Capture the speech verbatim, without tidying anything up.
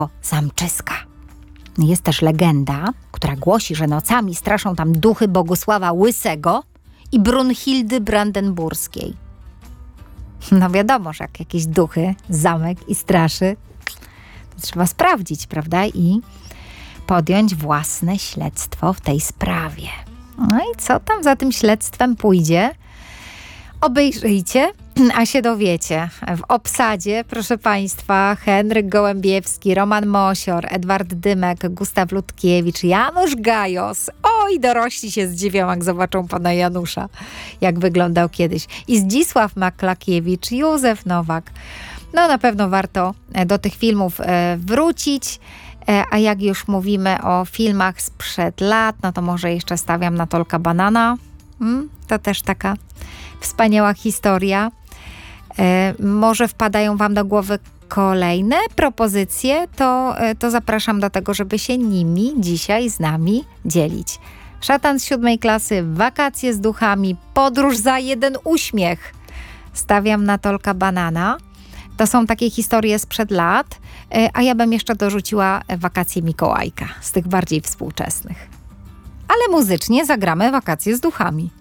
zamczyska. Jest też legenda, która głosi, że nocami straszą tam duchy Bogusława Łysego i Brunhildy Brandenburskiej. No wiadomo, że jak jakieś duchy, zamek i straszy, to trzeba sprawdzić, prawda? I podjąć własne śledztwo w tej sprawie. No i co tam za tym śledztwem pójdzie? Obejrzyjcie, a się dowiecie. W obsadzie, proszę Państwa, Henryk Gołębiewski, Roman Mosior, Edward Dymek, Gustaw Ludkiewicz, Janusz Gajos. Oj, dorośli się zdziwią, jak zobaczą pana Janusza, jak wyglądał kiedyś. I Zdzisław Maklakiewicz, Józef Nowak. No na pewno warto do tych filmów wrócić. A jak już mówimy o filmach sprzed lat, no to może jeszcze stawiam na Tolka Banana. Hmm? To też taka wspaniała historia. E, może wpadają wam do głowy kolejne propozycje, to, to zapraszam do tego, żeby się nimi dzisiaj z nami dzielić. Szatan z siódmej klasy, wakacje z duchami, podróż za jeden uśmiech. Stawiam na Tolka Banana. To są takie historie sprzed lat, a ja bym jeszcze dorzuciła wakacje Mikołajka z tych bardziej współczesnych. Ale muzycznie zagramy wakacje z duchami.